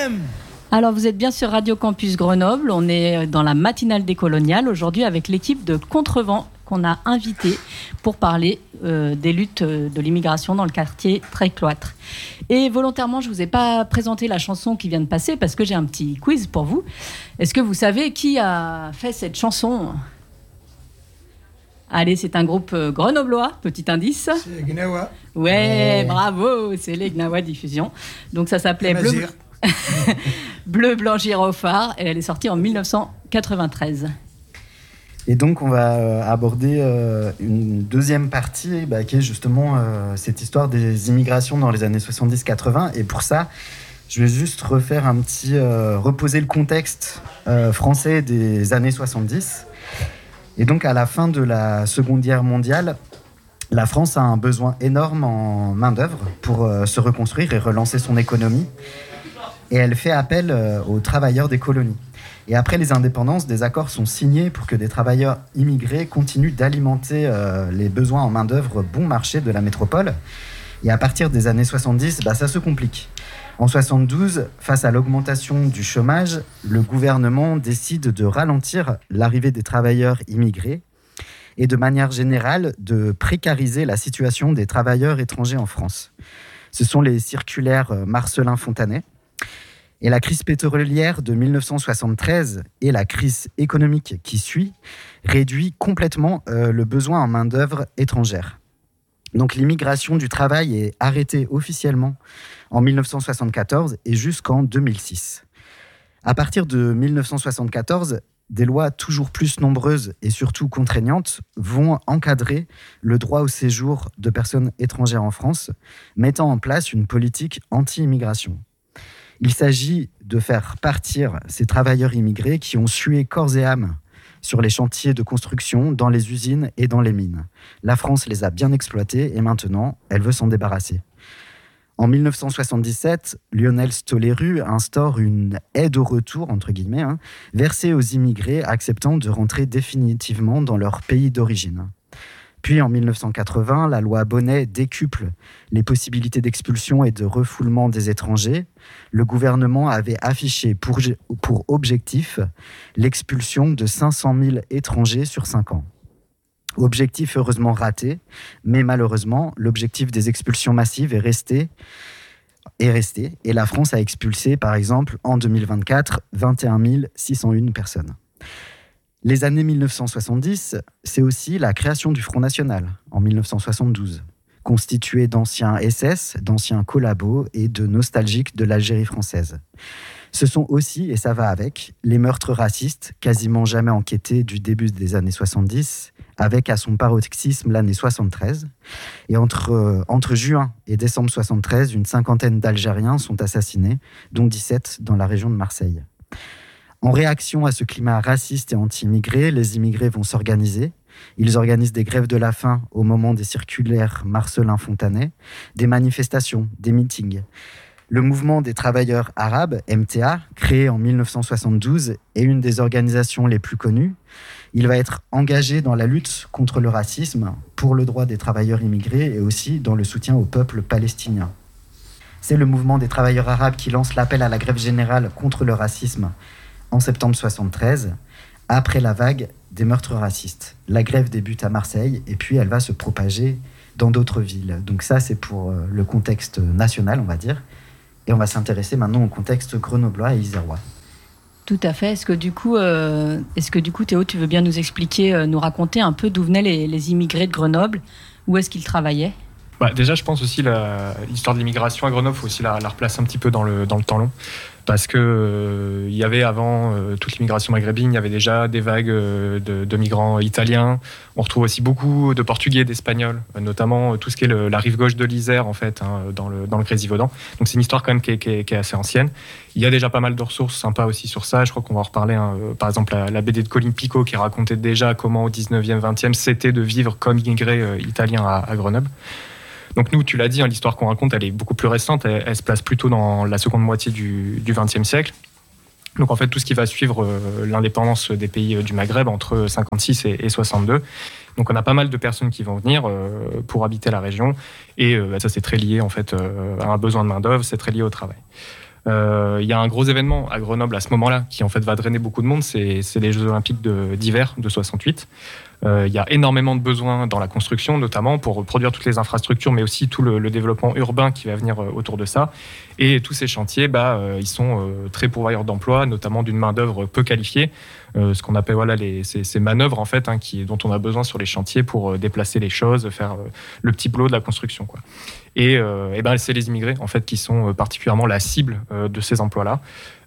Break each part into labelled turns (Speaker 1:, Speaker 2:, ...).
Speaker 1: Alors, vous êtes bien sur Radio Campus Grenoble. On est dans la matinale décoloniale aujourd'hui avec l'équipe de Contrevent qu'on a invitée pour parler des luttes de l'immigration dans le quartier Trécloître. Et volontairement, je ne vous ai pas présenté la chanson qui vient de passer parce que j'ai un petit quiz pour vous. Est-ce que vous savez qui a fait cette chanson ? Allez, c'est un groupe grenoblois, petit indice.
Speaker 2: C'est les Gnawa.
Speaker 1: Ouais, bravo, c'est les Gnawa Diffusion. Donc ça s'appelait Bleu, blanc, gyrophare et elle est sortie en 1993.
Speaker 3: Et donc, on va aborder une deuxième partie qui est justement cette histoire des immigrations dans les années 70-80. Et pour ça, je vais juste refaire reposer le contexte français des années 70. Et donc, à la fin de la Seconde Guerre mondiale, la France a un besoin énorme en main-d'œuvre pour se reconstruire et relancer son économie. Et elle fait appel aux travailleurs des colonies. Et après les indépendances, des accords sont signés pour que des travailleurs immigrés continuent d'alimenter les besoins en main-d'œuvre bon marché de la métropole. Et à partir des années 70, ça se complique. En 72, face à l'augmentation du chômage, le gouvernement décide de ralentir l'arrivée des travailleurs immigrés et de manière générale de précariser la situation des travailleurs étrangers en France. Ce sont les circulaires Marcellin-Fontanet. Et la crise pétrolière de 1973 et la crise économique qui suit réduit complètement le besoin en main-d'œuvre étrangère. Donc l'immigration du travail est arrêtée officiellement en 1974 et jusqu'en 2006. À partir de 1974, des lois toujours plus nombreuses et surtout contraignantes vont encadrer le droit au séjour de personnes étrangères en France, mettant en place une politique anti-immigration. Il s'agit de faire partir ces travailleurs immigrés qui ont sué corps et âme sur les chantiers de construction, dans les usines et dans les mines. La France les a bien exploités et maintenant, elle veut s'en débarrasser. En 1977, Lionel Stoléru instaure une aide au retour, entre guillemets, versée aux immigrés acceptant de rentrer définitivement dans leur pays d'origine. Puis en 1980, la loi Bonnet décuple les possibilités d'expulsion et de refoulement des étrangers. Le gouvernement avait affiché pour objectif l'expulsion de 500 000 étrangers sur 5 ans. Objectif heureusement raté, mais malheureusement, l'objectif des expulsions massives est resté. Et la France a expulsé, par exemple, en 2024, 21 601 personnes. Les années 1970, c'est aussi la création du Front National, en 1972, constitué d'anciens SS, d'anciens collabos et de nostalgiques de l'Algérie française. Ce sont aussi, et ça va avec, les meurtres racistes, quasiment jamais enquêtés du début des années 70, avec à son paroxysme l'année 73. Et entre juin et décembre 73, une cinquantaine d'Algériens sont assassinés, dont 17 dans la région de Marseille. En réaction à ce climat raciste et anti-immigré, les immigrés vont s'organiser. Ils organisent des grèves de la faim au moment des circulaires Marcellin-Fontanet, des manifestations, des meetings. Le mouvement des travailleurs arabes, MTA, créé en 1972, est une des organisations les plus connues. Il va être engagé dans la lutte contre le racisme, pour le droit des travailleurs immigrés et aussi dans le soutien au peuple palestinien. C'est le mouvement des travailleurs arabes qui lance l'appel à la grève générale contre le racisme en septembre 1973, après la vague des meurtres racistes. La grève débute à Marseille et puis elle va se propager dans d'autres villes. Donc ça, c'est pour le contexte national, on va dire. Et on va s'intéresser maintenant au contexte grenoblois et isérois.
Speaker 1: Tout à fait. Est-ce que du coup, Théo, tu veux bien nous expliquer, nous raconter un peu d'où venaient les immigrés de Grenoble ? Où est-ce qu'ils travaillaient ?
Speaker 4: Déjà, je pense aussi l'histoire de l'immigration à Grenoble, il faut aussi la replacer un petit peu dans le temps long. Parce que il y avait avant toute l'immigration maghrébine, il y avait déjà des vagues de migrants italiens. On retrouve aussi beaucoup de Portugais, d'Espagnols, notamment tout ce qui est la rive gauche de l'Isère, en fait, dans le Grésivaudan. Donc c'est une histoire quand même qui est assez ancienne. Il y a déjà pas mal de ressources sympas aussi sur ça. Je crois qu'on va en reparler. Par exemple, la BD de Colin Picot qui racontait déjà comment au 19e, 20e, c'était de vivre comme immigré italien à Grenoble. Donc nous, tu l'as dit, l'histoire qu'on raconte, elle est beaucoup plus récente. Elle se place plutôt dans la seconde moitié du XXe siècle. Donc en fait, tout ce qui va suivre l'indépendance des pays du Maghreb entre 56 et 62. Donc on a pas mal de personnes qui vont venir pour habiter la région. Et ça, c'est très lié en fait à un besoin de main-d'œuvre, c'est très lié au travail. Il y a un gros événement à Grenoble à ce moment-là qui en fait va drainer beaucoup de monde, c'est les Jeux Olympiques d'hiver de 68. Il y a énormément de besoins dans la construction, notamment pour produire toutes les infrastructures, mais aussi tout le développement urbain qui va venir autour de ça. Et tous ces chantiers, ils sont très pourvoyeurs d'emplois, notamment d'une main-d'œuvre peu qualifiée, ce qu'on appelle ces manœuvres en fait, dont on a besoin sur les chantiers pour déplacer les choses, faire le petit boulot de la construction, quoi. Et c'est les immigrés en fait qui sont particulièrement la cible de ces emplois-là.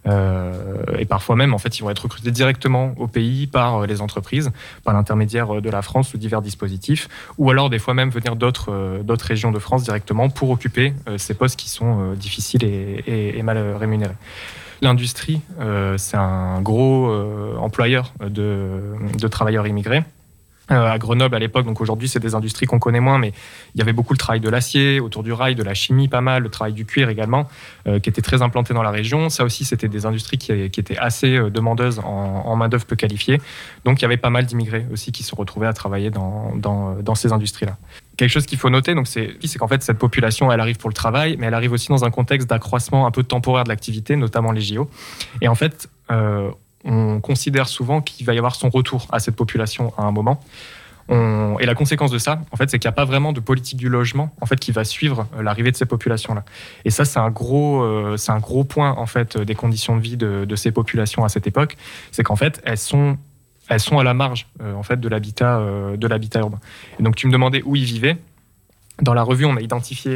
Speaker 4: Et parfois même, en fait, ils vont être recrutés directement au pays par les entreprises, par l'intermédiaire de la France ou divers dispositifs, ou alors des fois même venir d'autres régions de France directement pour occuper ces postes qui sont difficiles et mal rémunérés. L'industrie, c'est un gros employeur de travailleurs immigrés. À Grenoble à l'époque, donc aujourd'hui c'est des industries qu'on connaît moins, mais il y avait beaucoup le travail de l'acier, autour du rail, de la chimie pas mal, le travail du cuir également, qui était très implanté dans la région. Ça aussi c'était des industries qui étaient assez demandeuses en main-d'œuvre peu qualifiée. Donc il y avait pas mal d'immigrés aussi qui se retrouvaient à travailler dans ces industries-là. Quelque chose qu'il faut noter, donc c'est qu'en fait cette population elle arrive pour le travail, mais elle arrive aussi dans un contexte d'accroissement un peu temporaire de l'activité, notamment les JO. Et en fait, on considère souvent qu'il va y avoir son retour à cette population à un moment. Et la conséquence de ça, en fait, c'est qu'il n'y a pas vraiment de politique du logement en fait, qui va suivre l'arrivée de ces populations-là. Et ça, c'est un gros point en fait, des conditions de vie de ces populations à cette époque. C'est qu'en fait, elles sont à la marge en fait, de l'habitat urbain. Et donc, tu me demandais où ils vivaient. Dans la revue, on a identifié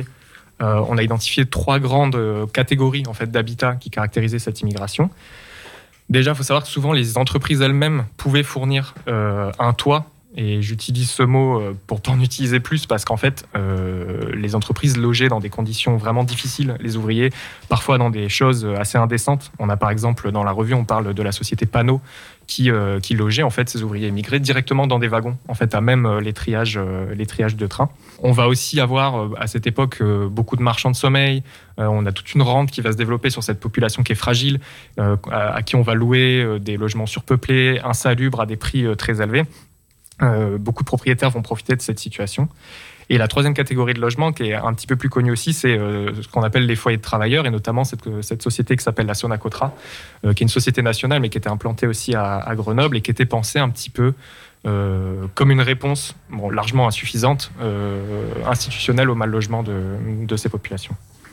Speaker 4: 3 grandes catégories en fait, d'habitat qui caractérisaient cette immigration. Déjà, il faut savoir que souvent, les entreprises elles-mêmes pouvaient fournir un toit. Et j'utilise ce mot pour pas en utiliser plus parce qu'en fait, les entreprises logeaient dans des conditions vraiment difficiles, les ouvriers, parfois dans des choses assez indécentes. On a par exemple, dans la revue, on parle de la société Panot qui logeait en fait ces ouvriers immigrés directement dans des wagons, en fait, à même les triages de train. On va aussi avoir à cette époque beaucoup de marchands de sommeil. On a toute une rente qui va se développer sur cette population qui est fragile, à qui on va louer des logements surpeuplés, insalubres à des prix très élevés. Beaucoup de propriétaires vont profiter de cette situation. Et la troisième catégorie de logement, qui est un petit peu plus connue aussi, c'est ce qu'on appelle les foyers de travailleurs, et notamment cette société qui s'appelle la Sonacotra, qui est une société nationale, mais qui était implantée aussi à Grenoble, et qui était pensée un petit peu comme une réponse, largement insuffisante, institutionnelle au mal logement de ces populations.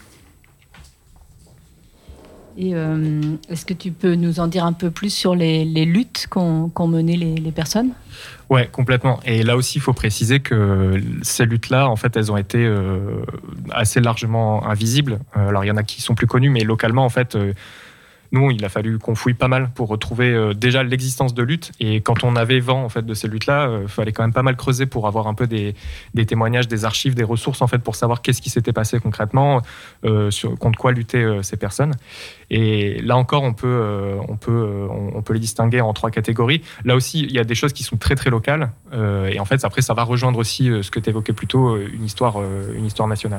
Speaker 1: Et est-ce que tu peux nous en dire un peu plus sur les luttes qu'ont menées les personnes ?
Speaker 4: Ouais, complètement. Et là aussi, il faut préciser que ces luttes-là, en fait, elles ont été assez largement invisibles. Alors, il y en a qui sont plus connus, mais localement, en fait, nous, il a fallu qu'on fouille pas mal pour retrouver déjà l'existence de luttes. Et quand on avait vent en fait, de ces luttes-là, il fallait quand même pas mal creuser pour avoir un peu des témoignages, des archives, des ressources en fait, pour savoir qu'est-ce qui s'était passé concrètement, contre quoi luttaient ces personnes. Et là encore, on peut les distinguer en 3 catégories. Là aussi, il y a des choses qui sont très très locales. Et en fait, après, ça va rejoindre aussi ce que tu évoquais plus tôt, une histoire nationale.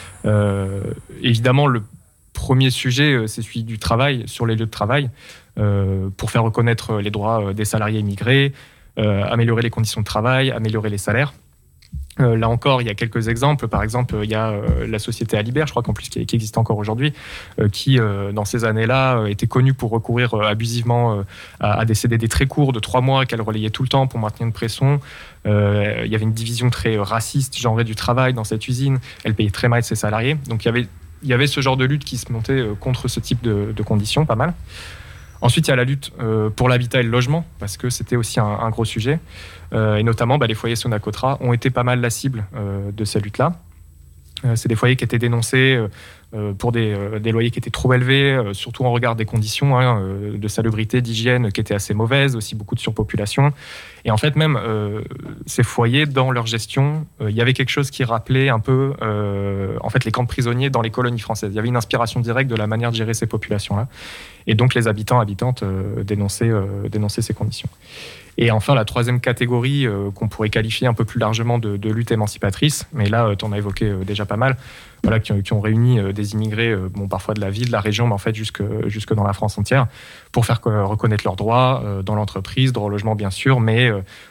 Speaker 4: Évidemment, le premier sujet, c'est celui du travail, sur les lieux de travail, pour faire reconnaître les droits des salariés immigrés, améliorer les conditions de travail, améliorer les salaires. Là encore, il y a quelques exemples. Par exemple, il y a la société Alibert, je crois qu'en plus qui existe encore aujourd'hui, qui, dans ces années-là, était connue pour recourir abusivement à des CDD très courts de 3 mois qu'elle relayait tout le temps pour maintenir une pression. Il y avait une division très raciste, genrée du travail dans cette usine. Elle payait très mal ses salariés. Donc il y avait ce genre de lutte qui se montait contre ce type de conditions, pas mal. Ensuite, il y a la lutte pour l'habitat et le logement, parce que c'était aussi un gros sujet. Et notamment, les foyers Sonacotra ont été pas mal la cible de cette lutte-là. C'est des foyers qui étaient dénoncés pour des loyers qui étaient trop élevés, surtout en regard des conditions de salubrité, d'hygiène qui étaient assez mauvaises, aussi beaucoup de surpopulation. Et en fait, même ces foyers, dans leur gestion, il y avait quelque chose qui rappelait un peu en fait, les camps de prisonniers dans les colonies françaises. Il y avait une inspiration directe de la manière de gérer ces populations-là. Et donc, les habitants, habitantes dénonçaient ces conditions. Et enfin, la troisième catégorie qu'on pourrait qualifier un peu plus largement de lutte émancipatrice, mais là, tu en as évoqué déjà pas mal, voilà, qui ont réuni des immigrés, parfois de la ville, de la région, mais en fait jusque dans la France entière, pour faire reconnaître leurs droits dans l'entreprise, droit au logement bien sûr, mais